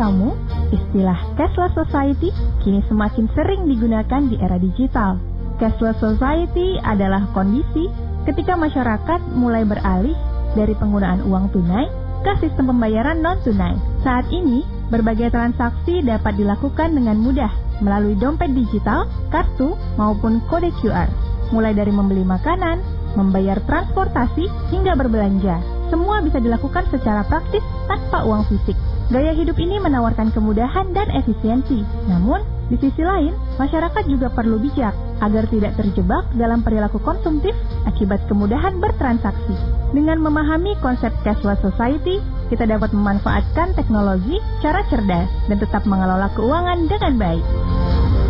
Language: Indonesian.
kamu, istilah cashless society kini semakin sering digunakan di era digital. Cashless society adalah kondisi ketika masyarakat mulai beralih dari penggunaan uang tunai ke sistem pembayaran non-tunai. Saat ini, berbagai transaksi dapat dilakukan dengan mudah melalui dompet digital, kartu, maupun kode QR. Mulai dari membeli makanan, membayar transportasi, hingga berbelanja. Semua bisa dilakukan secara praktis tanpa uang fisik. Gaya hidup ini menawarkan kemudahan dan efisiensi. Namun, di sisi lain, masyarakat juga perlu bijak agar tidak terjebak dalam perilaku konsumtif akibat kemudahan bertransaksi. Dengan memahami konsep cashless society, kita dapat memanfaatkan teknologi secara cerdas dan tetap mengelola keuangan dengan baik.